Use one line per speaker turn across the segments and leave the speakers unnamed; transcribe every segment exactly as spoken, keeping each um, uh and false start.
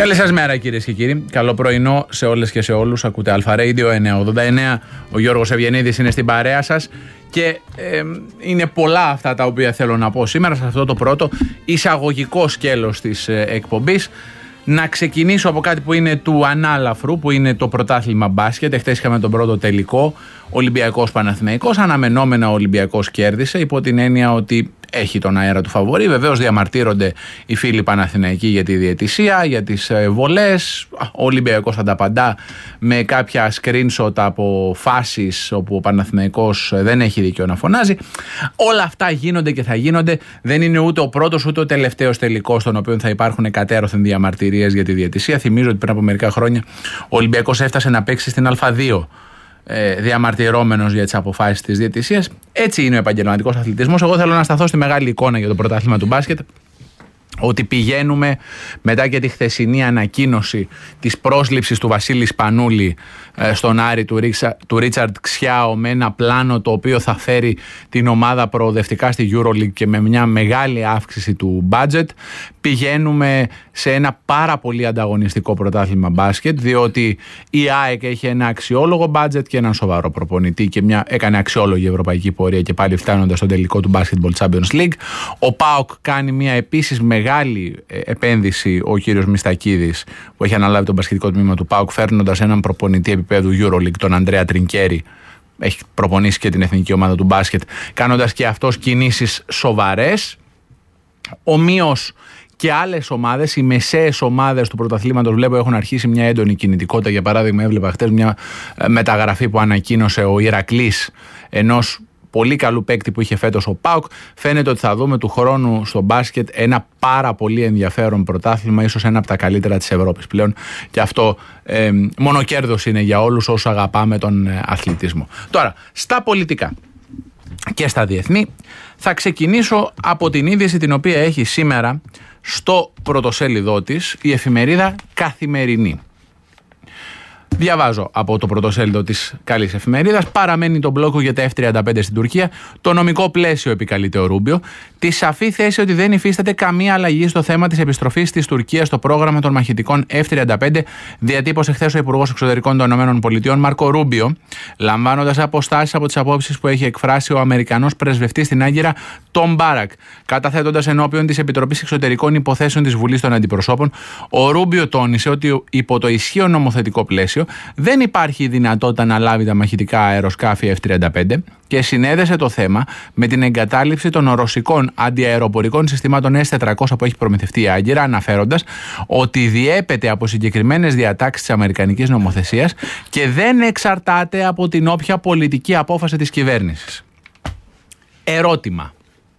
Καλή σας μέρα κυρίες και κύριοι. Καλό πρωινό σε όλες και σε όλους. Ακούτε Αλφα Radio εννιακόσια ογδόντα εννέα. Ο Γιώργος Ευγενίδης είναι στην παρέα σας. Και ε, είναι πολλά αυτά τα οποία θέλω να πω σήμερα σε αυτό το πρώτο εισαγωγικό σκέλος της ε, εκπομπής. Να ξεκινήσω από κάτι που είναι του ανάλαφρου, που είναι το πρωτάθλημα μπάσκετ. Εχθές είχαμε τον πρώτο τελικό, Ολυμπιακός Παναθηναϊκός. Αναμενόμενα ο Ολυμπιακός κέρδισε, υπό την έννοια ότι έχει τον αέρα του φαβορί. Βεβαίως διαμαρτύρονται οι φίλοι Παναθηναϊκοί για τη διαιτησία, για τις βολές. Ο Ολυμπιακός θα τα απαντά με κάποια screenshot από φάσεις όπου ο Παναθηναϊκός δεν έχει δίκιο να φωνάζει. Όλα αυτά γίνονται και θα γίνονται. Δεν είναι ούτε ο πρώτος ούτε ο τελευταίος τελικός στον οποίο θα υπάρχουν κατέρωθεν διαμαρτυρίες για τη διαιτησία. Θυμίζω ότι πριν από μερικά χρόνια ο Ολυμπιακός έφτασε να παίξει στην Α2. Ε, διαμαρτυρόμενος για τις αποφάσεις της διαιτησίας. Έτσι είναι ο επαγγελματικός αθλητισμός. Εγώ θέλω να σταθώ στη μεγάλη εικόνα για το πρωτάθλημα του μπάσκετ. Ότι πηγαίνουμε μετά και τη χθεσινή ανακοίνωση της πρόσληψης του Βασίλη Σπανούλη ε, στον Άρη του, Ρίξα, του Ρίτσαρντ Ξιάο, με ένα πλάνο το οποίο θα φέρει την ομάδα προοδευτικά στη EuroLeague και με μια μεγάλη αύξηση του budget. Πηγαίνουμε σε ένα πάρα πολύ ανταγωνιστικό πρωτάθλημα μπάσκετ, διότι η ΑΕΚ έχει ένα αξιόλογο budget και έναν σοβαρό προπονητή και μια, έκανε αξιόλογη ευρωπαϊκή πορεία και πάλι φτάνοντας στον τελικό του Basketball Champions League. Ο ΠΑΟΚ κάνει μια επίσης μεγάλη επένδυση, ο κύριος Μιστακίδης, που έχει αναλάβει το μπασκετικό τμήμα του ΠΑΟΚ, φέρνοντας έναν προπονητή επίπεδου EuroLeague, τον Ανδρέα Τρινκέρι. Έχει προπονήσει και την εθνική ομάδα του μπάσκετ, κάνοντας και αυτός κινήσεις σοβαρές. Ομοίως και άλλες ομάδες, οι μεσαίες ομάδες του πρωταθλήματος, βλέπω έχουν αρχίσει μια έντονη κινητικότητα. Για παράδειγμα, έβλεπα χτες μια μεταγραφή που ανακοίνωσε ο Ηρακλής, ενός πολύ καλού παίκτη που είχε φέτος ο ΠΑΟΚ. Φαίνεται ότι θα δούμε του χρόνου στο μπάσκετ ένα πάρα πολύ ενδιαφέρον πρωτάθλημα, ίσως ένα από τα καλύτερα της Ευρώπης πλέον. Και αυτό ε, μόνο κέρδος είναι για όλους όσους αγαπάμε τον ε, αθλητισμό. Τώρα, στα πολιτικά και στα διεθνή, θα ξεκινήσω από την είδηση την οποία έχει σήμερα στο πρωτοσέλιδό της η εφημερίδα Καθημερινή. Διαβάζω από το πρωτοσέλιδο της καλής εφημερίδας. Παραμένει το μπλόκο για τα εφ τριάντα πέντε στην Τουρκία. Το νομικό πλαίσιο, επικαλείται ο Ρούμπιο. Τη σαφή θέση ότι δεν υφίσταται καμία αλλαγή στο θέμα της επιστροφής της Τουρκίας στο πρόγραμμα των μαχητικών εφ τριάντα πέντε, διατύπωσε χθες ο Υπουργός Εξωτερικών των ΗΠΑ, Μάρκο Ρούμπιο, λαμβάνοντας αποστάσεις από τις απόψεις που έχει εκφράσει ο Αμερικανός πρεσβευτής στην Άγκυρα, Τόμ Μπάρακ. Καταθέτοντας ενώπιον της Επιτροπής Εξωτερικών Υποθέσεων της Βουλής των Αντιπροσώπων, ο Ρούμπιο τόνισε ότι υπό το ισχύον νομοθετικό πλαίσιο δεν υπάρχει δυνατότητα να λάβει τα μαχητικά αεροσκάφη εφ τριάντα πέντε και συνέδεσε το θέμα με την εγκατάλειψη των ρωσικών αντιαεροπορικών συστημάτων ες τετρακόσια που έχει προμηθευτεί η Άγκυρα, αναφέροντας ότι διέπεται από συγκεκριμένες διατάξεις της αμερικανικής νομοθεσίας και δεν εξαρτάται από την όποια πολιτική απόφαση της κυβέρνησης. Ερώτημα.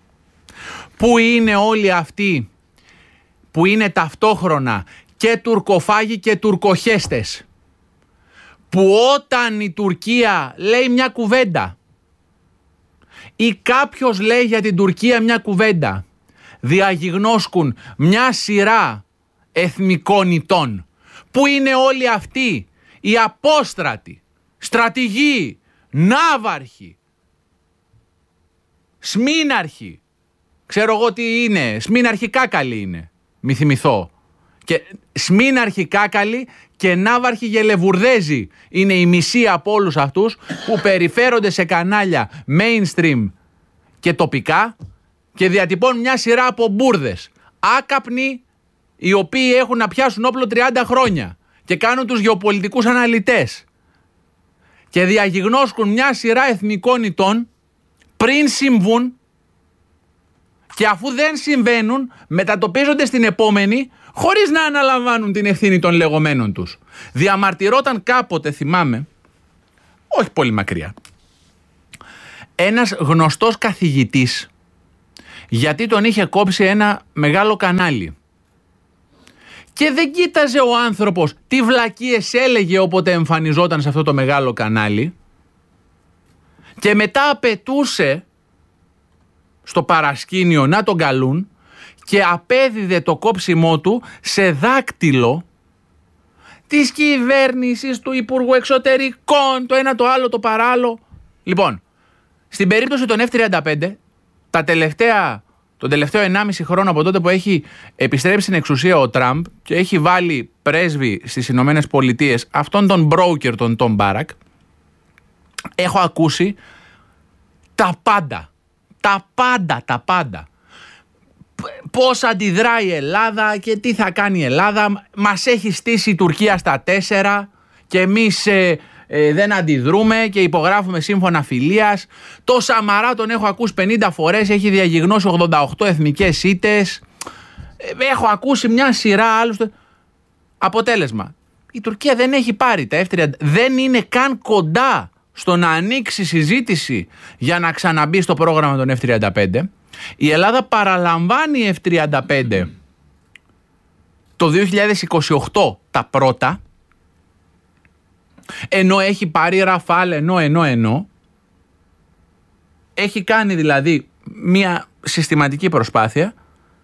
Πού είναι όλοι αυτοί που είναι ταυτόχρονα και τουρκοφάγοι και τουρκοχέστες, που όταν η Τουρκία λέει μια κουβέντα ή κάποιος λέει για την Τουρκία μια κουβέντα, διαγιγνώσκουν μια σειρά εθνικών ητών? Πού είναι όλοι αυτοί οι απόστρατοι, στρατηγοί, ναύαρχοι, σμήναρχοι, ξέρω εγώ τι είναι, σμήναρχοι κάκαλοι είναι, μη θυμηθώ, και σμήναρχοι κάκαλοι και ναύαρχοι γελεβουρδέζοι είναι η μισή από όλους αυτούς που περιφέρονται σε κανάλια mainstream και τοπικά και διατυπώνουν μια σειρά από μπουρδες. Άκαπνοι, οι οποίοι έχουν να πιάσουν όπλο τριάντα χρόνια και κάνουν τους γεωπολιτικούς αναλυτές και διαγιγνώσκουν μια σειρά εθνικών ητών πριν συμβούν, και αφού δεν συμβαίνουν μετατοπίζονται στην επόμενη χωρίς να αναλαμβάνουν την ευθύνη των λεγόμενων τους. Διαμαρτυρόταν κάποτε, θυμάμαι, όχι πολύ μακριά, ένας γνωστός καθηγητής, γιατί τον είχε κόψει ένα μεγάλο κανάλι και δεν κοίταζε ο άνθρωπος τι βλακίες έλεγε όποτε εμφανιζόταν σε αυτό το μεγάλο κανάλι, και μετά απαιτούσε στο παρασκήνιο να τον καλούν και απέδιδε το κόψιμό του σε δάκτυλο της κυβέρνησης, του Υπουργού Εξωτερικών, το ένα το άλλο το παράλληλο. Λοιπόν, στην περίπτωση των εφ τριάντα πέντε, τα τελευταία, τον τελευταίο ενάμιση χρόνο από τότε που έχει επιστρέψει στην εξουσία ο Τραμπ και έχει βάλει πρέσβη στις Ηνωμένες Πολιτείες, αυτόν τον broker, τον Tom Barrack, έχω ακούσει τα πάντα. Τα πάντα, τα πάντα. Πώς αντιδράει η Ελλάδα και τι θα κάνει η Ελλάδα. Μας έχει στήσει η Τουρκία στα τέσσερα και εμείς ε, ε, δεν αντιδρούμε και υπογράφουμε σύμφωνα φιλίας. Το Σαμαρά τον έχω ακούσει πενήντα φορές, έχει διαγιγνώσει ογδόντα οκτώ εθνικές ήττες. Ε, έχω ακούσει μια σειρά άλλους. Αποτέλεσμα, η Τουρκία δεν έχει πάρει τα εφ τριάντα, δεν είναι καν κοντά στο να ανοίξει συζήτηση για να ξαναμπεί στο πρόγραμμα των εφ τριάντα πέντε. Η Ελλάδα παραλαμβάνει εφ τριάντα πέντε το δύο χιλιάδες είκοσι οκτώ τα πρώτα, ενώ έχει πάρει Ραφάλ, ενώ, ενώ, ενώ. Έχει κάνει δηλαδή μια συστηματική προσπάθεια.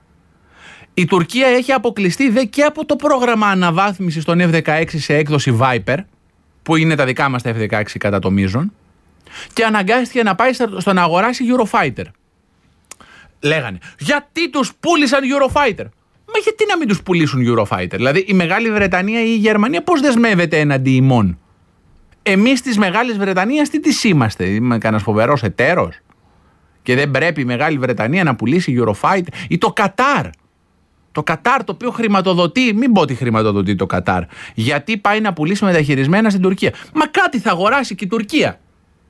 Η Τουρκία έχει αποκλειστεί δε και από το πρόγραμμα αναβάθμισης των εφ δεκαέξι σε έκδοση Viper, που είναι τα δικά μας τα εφ δεκαέξι κατά το μείζον, και αναγκάστηκε να πάει στο να αγοράσει Eurofighter. Λέγανε, γιατί τους πούλησαν Eurofighter? Μα γιατί να μην τους πουλήσουν Eurofighter? Δηλαδή η Μεγάλη Βρετανία ή η Γερμανία πώς δεσμεύεται έναντι ημών? Εμείς της Μεγάλης Βρετανίας τι τις είμαστε? Είμαι κανένας φοβερός εταίρος και δεν πρέπει η Μεγάλη Βρετανία να πουλήσει Eurofighter? Ή το Κατάρ? Το Κατάρ, το οποίο χρηματοδοτεί, μην πω ότι χρηματοδοτεί το Κατάρ, γιατί πάει να πουλήσει μεταχειρισμένα στην Τουρκία. Μα κάτι θα αγοράσει και η Τουρκία.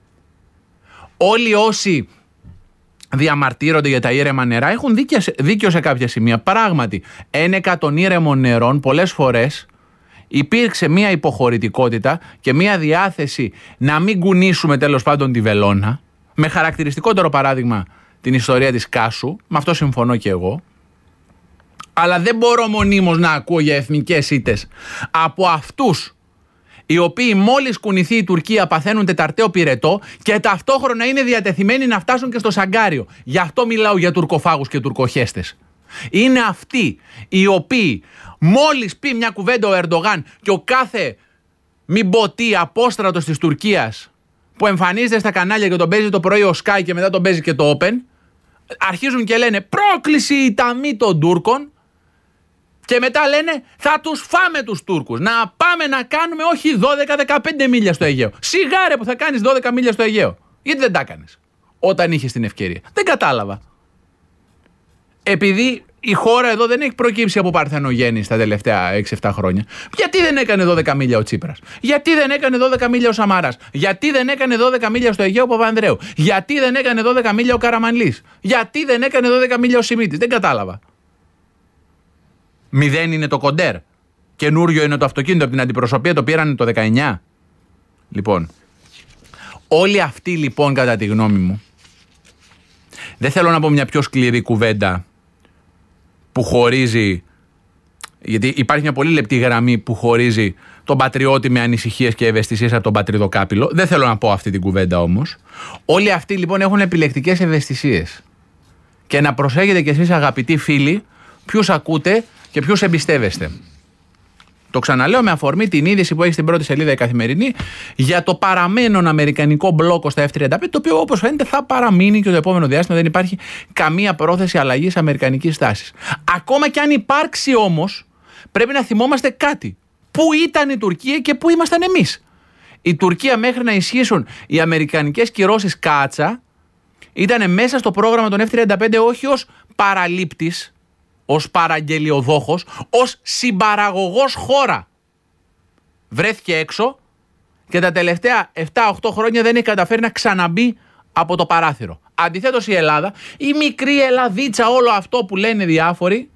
Όλοι όσοι διαμαρτύρονται για τα ήρεμα νερά έχουν δίκιο σε κάποια σημεία. Πράγματι, ένεκα των ήρεμων νερών πολλές φορές υπήρξε μια υποχωρητικότητα και μια διάθεση να μην κουνήσουμε τέλος πάντων τη βελόνα. Με χαρακτηριστικότερο παράδειγμα την ιστορία της Κάσου, με αυτό συμφωνώ και εγώ. Αλλά δεν μπορώ μονίμως να ακούω για εθνικές ήττες από αυτούς οι οποίοι μόλις κουνηθεί η Τουρκία παθαίνουν τεταρταίο πυρετό και ταυτόχρονα είναι διατεθειμένοι να φτάσουν και στο Σαγκάριο. Γι' αυτό μιλάω για τουρκοφάγους και τουρκοχέστες. Είναι αυτοί οι οποίοι μόλις πει μια κουβέντα ο Ερντογάν και ο κάθε μην πω τι απόστρατος της Τουρκίας που εμφανίζεται στα κανάλια και τον παίζει το πρωί ο Sky και μετά τον παίζει και το Open, αρχίζουν και λένε πρόκληση η ταμή των Τούρκων. Και μετά λένε θα τους φάμε τους Τούρκους. Να πάμε να κάνουμε όχι δώδεκα δεκαπέντε μίλια στο Αιγαίο. Σιγάρε που θα κάνεις δώδεκα μίλια στο Αιγαίο. Γιατί δεν τα έκανες όταν είχες την ευκαιρία? Δεν κατάλαβα. Επειδή η χώρα εδώ δεν έχει προκύψει από παρθενογέννηση τα τελευταία έξι εφτά χρόνια. Γιατί δεν έκανε δώδεκα μίλια ο Τσίπρας? Γιατί δεν έκανε δώδεκα μίλια ο Σαμαράς? Γιατί δεν έκανε δώδεκα μίλια στο Αιγαίο ο Παπανδρέου? Γιατί δεν έκανε δώδεκα μίλια ο Καραμανλής? Γιατί δεν έκανε δώδεκα μίλια ο Σιμίτης? Δεν κατάλαβα. Μηδέν είναι το κοντέρ. Καινούριο είναι το αυτοκίνητο από την αντιπροσωπεία, το πήραν το δεκαεννιά. Λοιπόν, όλοι αυτοί λοιπόν κατά τη γνώμη μου, δεν θέλω να πω μια πιο σκληρή κουβέντα που χωρίζει, γιατί υπάρχει μια πολύ λεπτή γραμμή που χωρίζει τον πατριώτη με ανησυχίες και ευαισθησίες από τον πατριδοκάπηλο. Δεν θέλω να πω αυτή την κουβέντα όμως. Όλοι αυτοί λοιπόν έχουν επιλεκτικές ευαισθησίες. Και να προσέχετε κι εσείς αγαπητοί φίλοι ποιους ακούτε και ποιους εμπιστεύεστε. Το ξαναλέω με αφορμή την είδηση που έχει στην πρώτη σελίδα η Καθημερινή για το παραμένον αμερικανικό μπλόκο στα εφ τριάντα πέντε, το οποίο όπως φαίνεται θα παραμείνει και το επόμενο διάστημα. Δεν υπάρχει καμία πρόθεση αλλαγής αμερικανικής τάσης. Ακόμα και αν υπάρξει όμως, πρέπει να θυμόμαστε κάτι. Πού ήταν η Τουρκία και πού ήμασταν εμείς? Η Τουρκία μέχρι να ισχύσουν οι αμερικανικές κυρώσεις κάτσα ήταν μέσα στο πρόγραμμα των εφ τριάντα πέντε όχι ως παραλήπτης, ως παραγγελιοδόχος, ως συμπαραγωγός χώρα. Βρέθηκε έξω και τα τελευταία επτά οχτώ χρόνια δεν έχει καταφέρει να ξαναμπεί από το παράθυρο. Αντιθέτως η Ελλάδα, η μικρή Ελλαδίτσα, όλο αυτό που λένε διάφοροι,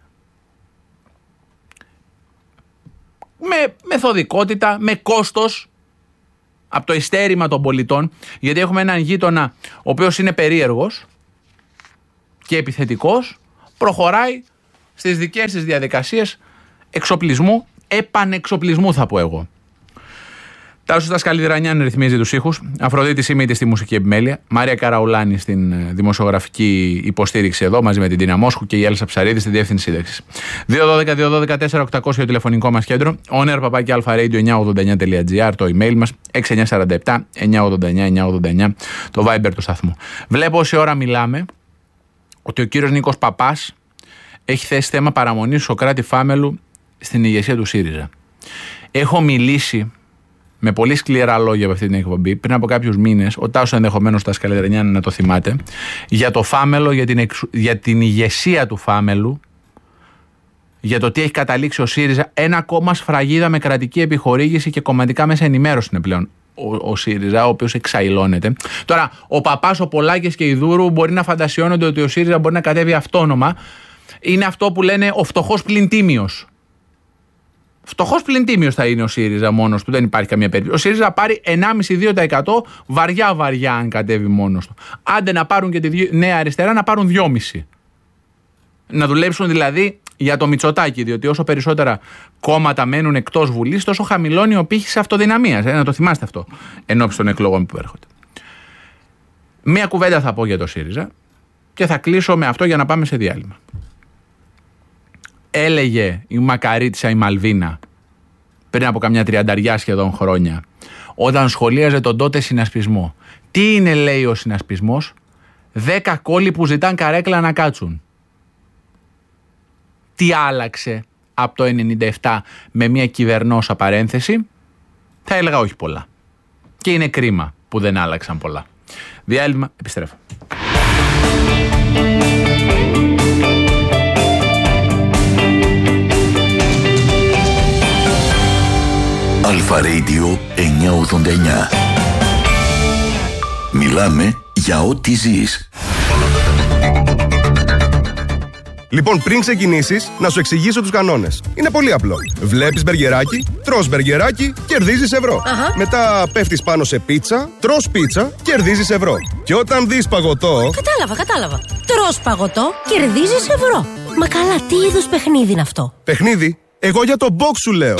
με μεθοδικότητα, με κόστος, από το ειστέρημα των πολιτών, γιατί έχουμε έναν γείτονα ο οποίος είναι περίεργος και επιθετικός, προχωράει στις δικές της διαδικασίες εξοπλισμού, επανεξοπλισμού θα πω εγώ. Τάσος Δασκαλιδρανιάν ρυθμίζει τους ήχους, Αφροδίτη Σιμίτη στη μουσική επιμέλεια, Μάρια Καραουλάνη στην δημοσιογραφική υποστήριξη εδώ μαζί με την Τίνα Μόσχου και η Έλσα Ψαρίδη στη διεύθυνση σύνταξης. δύο δώδεκα δύο δώδεκα τέσσερα οκτακόσια το τηλεφωνικό μας κέντρο, on air παπάκι alpha radio εννιακόσια ογδόντα εννιά τελεία τζι άρ το email μας, έξι εννιά τέσσερα επτά εννιακόσια ογδόντα εννιά εννιακόσια ογδόντα εννιά το Viber του σταθμού. Βλέπω όση ώρα μιλάμε ότι ο κύριος Νίκος Παπάς έχει θέσει θέμα παραμονής Σωκράτη Φάμελου στην ηγεσία του ΣΥΡΙΖΑ. Έχω μιλήσει με πολύ σκληρά λόγια από αυτή την εκπομπή πριν από κάποιους μήνες, ο Τάσος ενδεχομένως τα Σκαλεδρενιάνα να το θυμάται, για το Φάμελο, για την, εξου... για την ηγεσία του Φάμελου, για το τι έχει καταλήξει ο ΣΥΡΙΖΑ. Ένα κόμμα σφραγίδα με κρατική επιχορήγηση και κομματικά μέσα ενημέρωση είναι πλέον ο, ο ΣΥΡΙΖΑ, ο οποίος εξαϊλώνεται. Τώρα, ο Παπάς, ο Πολάκης και η Δούρου μπορεί να φαντασιώνονται ότι ο ΣΥΡΙΖΑ μπορεί να κατέβει αυτόνομα. Είναι αυτό που λένε ο φτωχός πλην τίμιος. Φτωχός πλην τίμιος θα είναι ο ΣΥΡΙΖΑ μόνος του, δεν υπάρχει καμία περίπτωση. Ο ΣΥΡΙΖΑ πάρει ενάμιση με δύο τοις εκατό βαριά βαριά αν κατέβει μόνος του. Άντε να πάρουν και τη Νέα Αριστερά να πάρουν δυόμιση. Να δουλέψουν δηλαδή για το Μητσοτάκη, διότι όσο περισσότερα κόμματα μένουν εκτός Βουλής, τόσο χαμηλώνει ο πύχης αυτοδυναμίας. Ε, να το θυμάστε αυτό ενώπιση των εκλογών που έρχονται. Μία κουβέντα θα πω για το ΣΥΡΙΖΑ και θα κλείσω με αυτό για να πάμε σε διάλειμμα. Έλεγε η Μακαρίτσα η Μαλβίνα πριν από καμιά τριανταριά σχεδόν χρόνια, όταν σχολίαζε τον τότε συνασπισμό. Τι είναι, λέει, ο συνασπισμός? Δέκα κόλλοι που ζητάν καρέκλα να κάτσουν. Τι άλλαξε από το ενενήντα επτά με μια κυβερνόσα παρένθεση? Θα έλεγα όχι πολλά. Και είναι κρίμα που δεν άλλαξαν πολλά. Διάλειμμα, επιστρέφω.
Αλφα Radio εννιακόσια ογδόντα εννιά. Μιλάμε για ό,τι ζεις.
Λοιπόν, πριν ξεκινήσεις, να σου εξηγήσω τους κανόνες. Είναι πολύ απλό. Βλέπεις μπεργκεράκι, τρως μπεργκεράκι, κερδίζεις ευρώ. Uh-huh. Μετά πέφτεις πάνω σε πίτσα, τρως πίτσα, κερδίζεις ευρώ. Και όταν δεις παγωτό...
Κατάλαβα, κατάλαβα. Τρως παγωτό, κερδίζεις ευρώ. Μα καλά, τι είδους παιχνίδι είναι αυτό?
Παιχνίδι? Εγώ για το box σου λέω.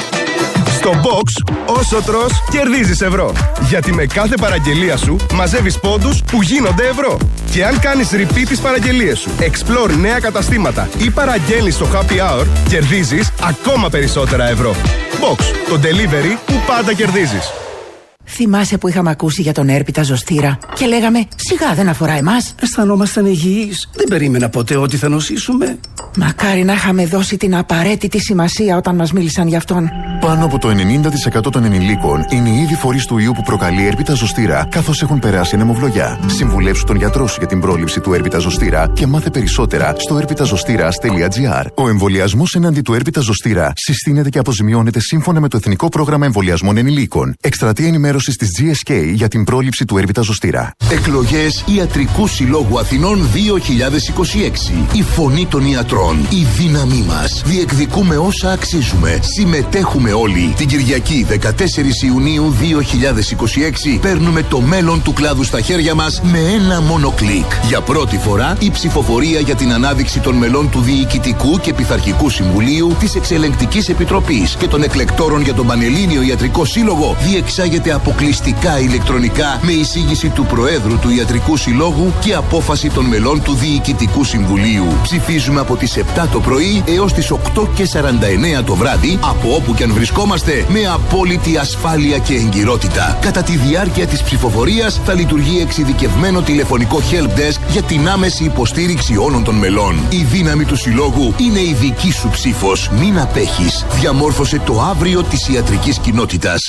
Στο box, όσο τρως, κερδίζεις ευρώ. Γιατί με κάθε παραγγελία σου μαζεύεις πόντους που γίνονται ευρώ. Και αν κάνεις repeat τις παραγγελίες σου, explore νέα καταστήματα ή παραγγέλνεις στο happy hour, κερδίζεις ακόμα περισσότερα ευρώ. Box, το delivery που πάντα κερδίζεις.
Θυμάσαι που είχαμε ακούσει για τον έρπιτα ζωστήρα και λέγαμε σιγά δεν αφορά εμάς?
Αισθανόμασταν υγιείς. Δεν περίμενα ποτέ ότι θα νοσήσουμε.
Μακάρι να είχαμε δώσει την απαραίτητη σημασία όταν μας μίλησαν γι' αυτόν.
Πάνω από το ενενήντα τοις εκατό των ενηλίκων είναι ήδη φορείς του ιού που προκαλεί έρπιτα ζωστήρα, καθώς έχουν περάσει αιμοβλογιά. Συμβουλέψου τον γιατρό σου για την πρόληψη του έρπιτα ζωστήρα και μάθε περισσότερα στο έρπιτα ζωστήρας τελεία τζι άρ. Ο εμβολιασμός εναντί του έρπιτα ζωστήρα συστήνεται και αποζημιώνεται σύμφωνα με το Εθνικό Πρόγραμμα Εμβολιασμών Ενηλίκων. Εκστρατεία ενημέρωσης της τζι ες κέι για την πρόληψη του έρπιτα ζωστήρα.
Εκλογές Ιατρικού Συλλόγου Αθηνών δύο χιλιάδες είκοσι έξι. Η φωνή των ιατρών. Η δύναμή μας. Διεκδικούμε όσα αξίζουμε. Συμμετέχουμε όλοι. Την Κυριακή δεκατέσσερις Ιουνίου δύο χιλιάδες είκοσι έξι παίρνουμε το μέλλον του κλάδου στα χέρια μας με ένα μόνο κλικ. Για πρώτη φορά η ψηφοφορία για την ανάδειξη των μελών του Διοικητικού και Πειθαρχικού Συμβουλίου, της Εξελεγκτικής Επιτροπής και των εκλεκτόρων για τον Πανελλήνιο Ιατρικό Σύλλογο διεξάγεται αποκλειστικά ηλεκτρονικά με εισήγηση του Προέδρου του Ιατρικού Συλλόγου και απόφαση των μελών του Διοικητικού Συμβουλίου. Ψηφίζουμε από τις επτά το πρωί έως τις οκτώ και σαράντα εννέα το βράδυ, από όπου και αν βρισκόμαστε, με απόλυτη ασφάλεια και εγκυρότητα. Κατά τη διάρκεια της ψηφοφορίας θα λειτουργεί εξειδικευμένο τηλεφωνικό helpdesk για την άμεση υποστήριξη όλων των μελών. Η δύναμη του Συλλόγου είναι η δική σου ψήφος. Μην απέχεις. Διαμόρφωσε το αύριο της ιατρικής κοινότητας.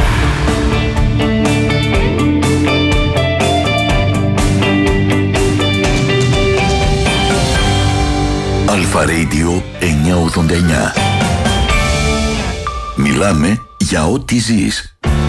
Αλφα Radio εννιακόσια ογδόντα εννιά. Μιλάμε για ό,τι ζεις.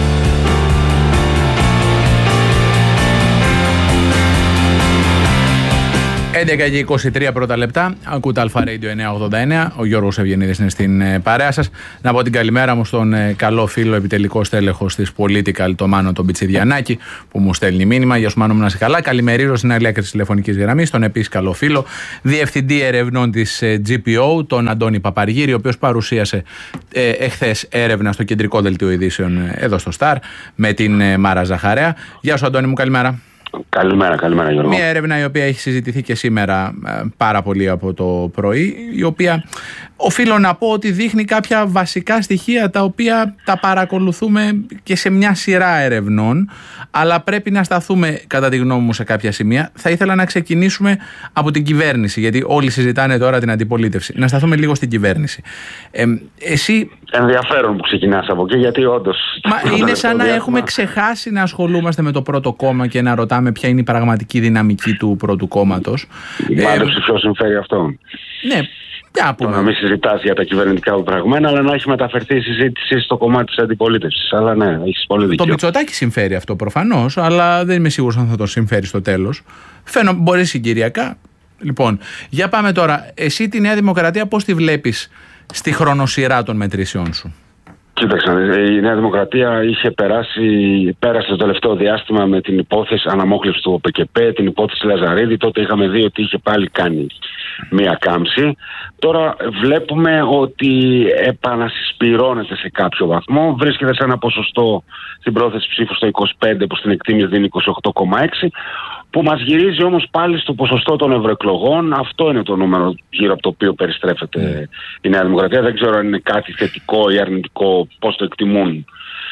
έντεκα και είκοσι τρία πρώτα λεπτά. Ακούτε Αλφα Radio εννιακόσια ογδόντα εννέα. Ο Γιώργος Ευγενίδης είναι στην παρέα σας. Να πω την καλημέρα μου στον καλό φίλο επιτελικό στέλεχος της Political, τον Μάνο τον Πιτσιδιανάκη, που μου στέλνει μήνυμα. Γεια σου Μάνο μου, να είσαι καλά. Καλημερίζω στην άλλη άκρη της τηλεφωνικής γραμμής, τον επίσης καλό φίλο, διευθυντή ερευνών της τζι πι ο, τον Αντώνη Παπαργύρη, ο οποίος παρουσίασε ε, εχθές έρευνα στο κεντρικό δελτίο ειδήσεων εδώ στο Σταρ με την ε, Μάρα Ζαχαρέα. Γεια σου Αντώνη μου, καλημέρα.
Καλημέρα, καλημέρα Γιώργο.
Μια έρευνα η οποία έχει συζητηθεί και σήμερα ε, πάρα πολύ από το πρωί, η οποία οφείλω να πω ότι δείχνει κάποια βασικά στοιχεία τα οποία τα παρακολουθούμε και σε μια σειρά ερευνών, αλλά πρέπει να σταθούμε κατά τη γνώμη μου σε κάποια σημεία. Θα ήθελα να ξεκινήσουμε από την κυβέρνηση, γιατί όλοι συζητάνε τώρα την αντιπολίτευση. Να σταθούμε λίγο στην κυβέρνηση. Ε, εσύ...
Ενδιαφέρον που ξεκινάς από εκεί, γιατί όντως...
Μα είναι σαν να έχουμε ξεχάσει να ασχολούμαστε με το πρώτο κόμμα και να ρωτάμε ποια είναι η πραγματική δυναμική του πρώτου κόμματος.
Μάλλον ε, ποιο συμφέρει αυτό.
Ναι.
Το να μην συζητάς για τα κυβερνητικά πραγμένα, αλλά να έχει μεταφερθεί η συζήτηση στο κομμάτι της αντιπολίτευσης. Αλλά ναι, έχεις πολύ δίκιο.
Το Μητσοτάκη συμφέρει αυτό προφανώς, αλλά δεν είμαι σίγουρος αν θα το συμφέρει στο τέλος. Φαίνω, μπορεί συγκυριακά. Λοιπόν, για πάμε τώρα. Εσύ τη Νέα Δημοκρατία πώς τη βλέπεις στη χρονοσυρά των μετρήσεών σου?
Κοίταξε, η Νέα Δημοκρατία είχε περάσει, πέρασε το τελευταίο διάστημα με την υπόθεση αναμόχλευση του ΟΠΕΚΕΠΕ, την υπόθεση Λαζαρίδη. Τότε είχαμε δει ότι είχε πάλι κάνει μία κάμψη. Τώρα βλέπουμε ότι επανασυσπυρώνεται σε κάποιο βαθμό. Βρίσκεται σε ένα ποσοστό στην πρόθεση ψήφου στο είκοσι πέντε, που στην εκτίμηση δίνει είκοσι οκτώ κόμμα έξι, που μας γυρίζει όμως πάλι στο ποσοστό των ευρωεκλογών. Αυτό είναι το νούμερο γύρω από το οποίο περιστρέφεται mm. η Νέα Δημοκρατία. Δεν ξέρω αν είναι κάτι θετικό ή αρνητικό, πώς το εκτιμούν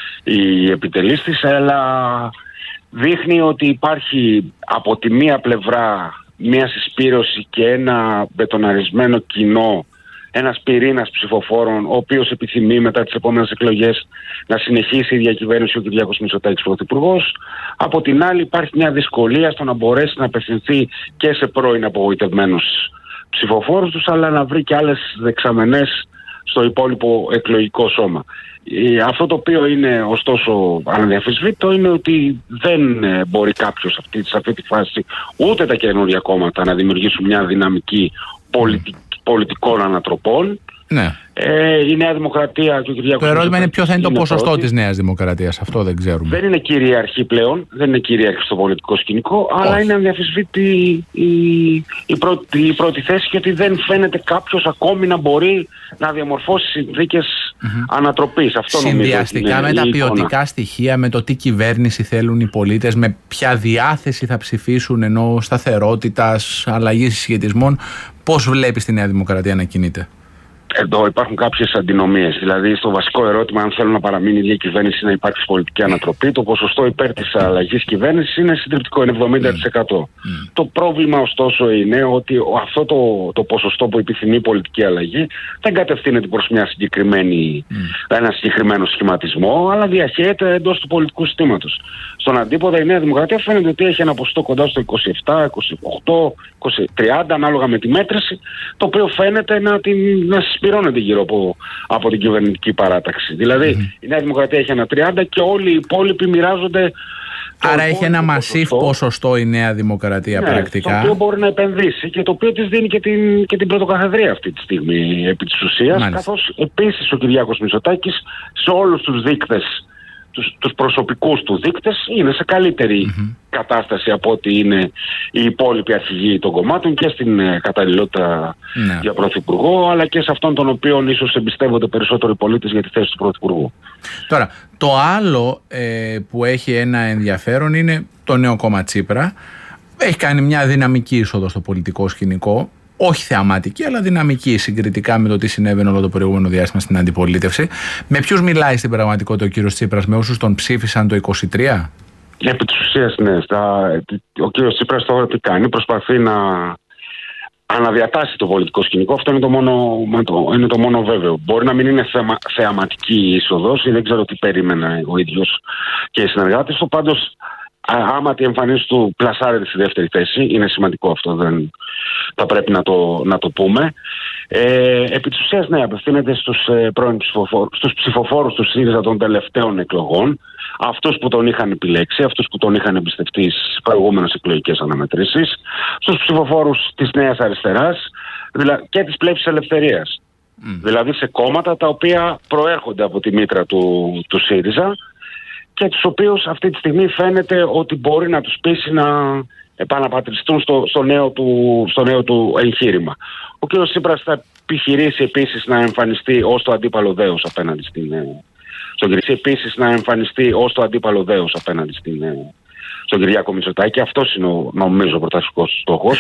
οι επιτελείς της, αλλά δείχνει ότι υπάρχει από τη μία πλευρά μια συσπήρωση και ένα μπετοναρισμένο κοινό, ένας πυρήνας ψηφοφόρων, ο οποίος επιθυμεί μετά τις επόμενες εκλογές να συνεχίσει η διακυβέρνηση ο Κυριάκος Μητσοτάκης πρωθυπουργός. Από την άλλη υπάρχει μια δυσκολία στο να μπορέσει να απευθυνθεί και σε πρώην απογοητευμένους ψηφοφόρους τους, αλλά να βρει και άλλες δεξαμενές στο υπόλοιπο εκλογικό σώμα. Αυτό το οποίο είναι ωστόσο αναδιαφυσβήτητο είναι ότι δεν μπορεί κάποιος αυτή, σε αυτή τη φάση, ούτε τα καινούργια κόμματα, να δημιουργήσουν μια δυναμική πολιτική, πολιτικών ανατροπών.
Ναι.
Ε, η Νέα Δημοκρατία και ο Κυριάκος.
Το ερώτημα είναι ποιο θα είναι το ποσοστό πρώτη της Νέας Δημοκρατίας. Αυτό δεν ξέρουμε.
Δεν είναι κυριαρχή πλέον, δεν είναι κυριαρχή στο πολιτικό σκηνικό,
Όχι.
αλλά είναι ανδιαφυσβήτητη η, η, πρώτη, η πρώτη θέση, και ότι δεν φαίνεται κάποιος ακόμη να μπορεί να διαμορφώσει συνθήκες mm-hmm. ανατροπής. Αυτό
συνδυαστικά
είναι
με τα
η
ποιοτικά
εικόνα.
Στοιχεία, με το τι κυβέρνηση θέλουν οι πολίτες, με ποια διάθεση θα ψηφίσουν, ενώ σταθερότητας, αλλαγής συσχετισμών, πώς βλέπεις τη Νέα Δημοκρατία να κινείται?
Εδώ υπάρχουν κάποιες αντινομίες. Δηλαδή, στο βασικό ερώτημα, αν θέλουν να παραμείνει η ίδια κυβέρνηση, να υπάρξει πολιτική ανατροπή, το ποσοστό υπέρ της αλλαγής κυβέρνησης είναι συντριπτικό, είναι εβδομήντα τοις εκατό. Mm. Το πρόβλημα, ωστόσο, είναι ότι αυτό το, το ποσοστό που επιθυμεί πολιτική αλλαγή δεν κατευθύνεται προς μια συγκεκριμένη, mm. ένα συγκεκριμένο σχηματισμό, αλλά διαχέεται εντός του πολιτικού συστήματος. Στον αντίποδα, η Νέα Δημοκρατία φαίνεται ότι έχει ένα ποσοστό κοντά στο είκοσι επτά, είκοσι οκτώ, είκοσι, τριάντα, ανάλογα με τη μέτρηση, το οποίο φαίνεται να, την, να συσπυρώνεται γύρω από, από την κυβερνητική παράταξη. Δηλαδή, mm-hmm. η Νέα Δημοκρατία έχει ένα τριάντα και όλοι οι υπόλοιποι μοιράζονται.
Άρα έχει ένα μασίφ ποσοστό. ποσοστό η Νέα Δημοκρατία, ναι, πρακτικά.
Το οποίο μπορεί να επενδύσει και το οποίο της δίνει και την, και την πρωτοκαθεδρία αυτή τη στιγμή επί της ουσίας. Καθώς επίσης ο Κυριάκος Μητσοτάκης σε όλους τους δείκτες, τους, τους προσωπικούς του δείκτες, είναι σε καλύτερη mm-hmm. κατάσταση από ότι είναι οι υπόλοιποι αρχηγοί των κομμάτων και στην ε, καταλληλότητα ναι. για πρωθυπουργό, αλλά και σε αυτόν τον οποίο ίσως εμπιστεύονται περισσότερο οι πολίτες για τη θέση του πρωθυπουργού.
Τώρα, το άλλο ε, που έχει ένα ενδιαφέρον είναι το νέο κόμμα Τσίπρα. Έχει κάνει μια δυναμική είσοδο στο πολιτικό σκηνικό. Όχι θεαματική, αλλά δυναμική συγκριτικά με το τι συνέβαινε όλο το προηγούμενο διάστημα στην αντιπολίτευση. Με ποιους μιλάει στην πραγματικότητα ο κύριος Τσίπρας, με όσους τον ψήφισαν το είκοσι τρία?
Επί της ουσίας, ναι. Στα, ο κύριος Τσίπρας τώρα τι κάνει? Προσπαθεί να αναδιατάσει το πολιτικό σκηνικό. Αυτό είναι το μόνο, είναι το μόνο βέβαιο. Μπορεί να μην είναι θεμα, θεαματική η είσοδος, ή δεν ξέρω τι περίμενε ο ίδιος και οι συνεργάτες του. Πάντως, άμα τη εμφανίση του πλασάρεται στη δεύτερη θέση, είναι σημαντικό αυτό, δεν θα πρέπει να το, να το πούμε. Ε, επί της ουσίας, ναι, απευθύνεται στους, ε, πρώην ψηφοφόρους, στους ψηφοφόρους του ΣΥΡΙΖΑ των τελευταίων εκλογών, αυτούς που τον είχαν επιλέξει, αυτούς που τον είχαν εμπιστευτεί στις προηγούμενες εκλογικές αναμετρήσεις, στους ψηφοφόρους της Νέας Αριστεράς δηλα, και της Πλεύσης Ελευθερίας. Mm. Δηλαδή σε κόμματα τα οποία προέρχονται από τη μήτρα του, του ΣΥΡΙΖΑ, και τους οποίους αυτή τη στιγμή φαίνεται ότι μπορεί να τους πείσει να επαναπατριστούν στο, στο, νέο, του, στο νέο του εγχείρημα. Ο κ. Τσίπρας θα επιχειρήσει επίσης να εμφανιστεί ως το αντίπαλο δέος απέναντι στην... Στον κ. επίσης να εμφανιστεί ως το αντίπαλο δέος απέναντι στην, στον Κυριάκο Μητσοτάκη. Αυτός είναι ο νομίζω πρωταρχικός στόχος.